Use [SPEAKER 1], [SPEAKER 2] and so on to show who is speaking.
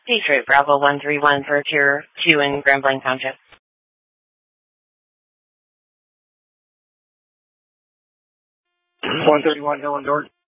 [SPEAKER 1] Detroit Bravo 131 for Tier 2 in Grand Blanc Township.
[SPEAKER 2] 131 Hillendorf.